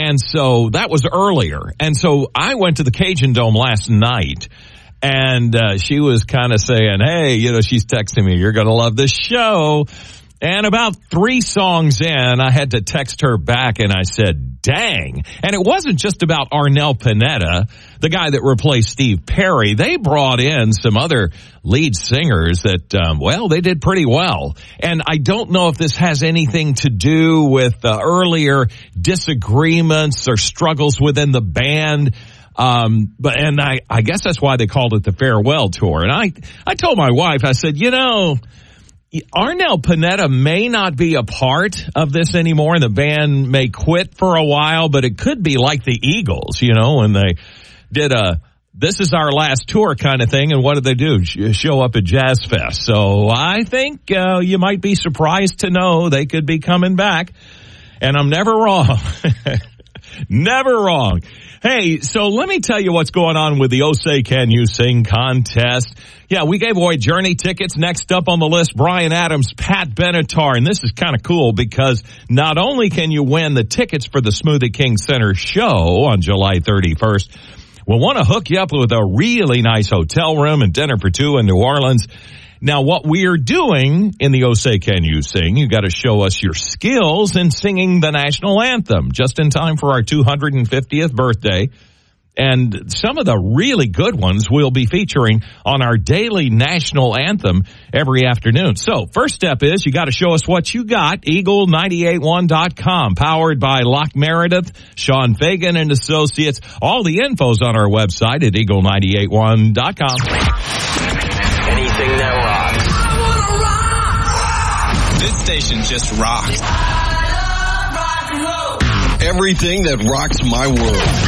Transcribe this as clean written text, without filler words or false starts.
And so that was earlier. And so I went to the Cajun Dome last night, and she was kind of saying, hey, you know, she's texting me, you're going to love this show. And about 3 songs in, I had to text her back, and I said, dang. And it wasn't just about Arnel Pineda, the guy that replaced Steve Perry. They brought in some other lead singers that, well, they did pretty well. And I don't know if this has anything to do with earlier disagreements or struggles within the band. But I guess that's why they called it the farewell tour. And I told my wife, I said, you know, Arnel Pineda may not be a part of this anymore, and the band may quit for a while, but it could be like the Eagles, you know, when they did this is our last tour kind of thing, and what did they do? Show up at Jazz Fest. So I think you might be surprised to know they could be coming back, and I'm never wrong. Never wrong. Hey, so let me tell you what's going on with the Oh Say Can You Sing contest. Yeah, we gave away Journey tickets. Next up on the list, Bryan Adams, Pat Benatar. And this is kind of cool because not only can you win the tickets for the Smoothie King Center show on July 31st, we'll want to hook you up with a really nice hotel room and dinner for 2 in New Orleans. Now, what we're doing in the Oh Say Can You Sing, you got to show us your skills in singing the national anthem just in time for our 250th birthday. And some of the really good ones we'll be featuring on our daily national anthem every afternoon. So first step is you got to show us what you got. Eagle981.com, powered by Locke Meredith, Sean Fagan and Associates. All the info's on our website at Eagle981.com. Anything that rocks. I wanna rock! This station just rocks. Everything that rocks my world.